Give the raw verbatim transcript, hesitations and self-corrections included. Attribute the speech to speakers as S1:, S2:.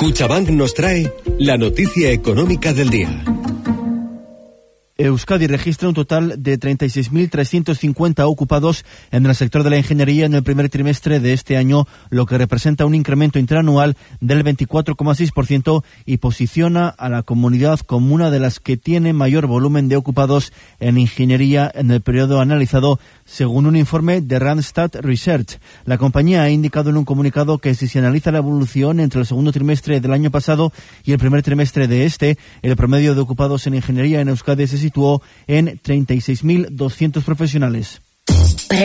S1: Cuchabank nos trae la noticia económica del día.
S2: Euskadi registra un total de treinta y seis mil trescientos cincuenta ocupados en el sector de la ingeniería en el primer trimestre de este año, lo que representa un incremento interanual del veinticuatro coma seis por ciento y posiciona a la comunidad como una de las que tiene mayor volumen de ocupados en ingeniería en el periodo analizado, según un informe de Randstad Research. La compañía ha indicado en un comunicado que si se analiza la evolución entre el segundo trimestre del año pasado y el primer trimestre de este, el promedio de ocupados en ingeniería en Euskadi se situó en treinta y seis mil doscientos profesionales.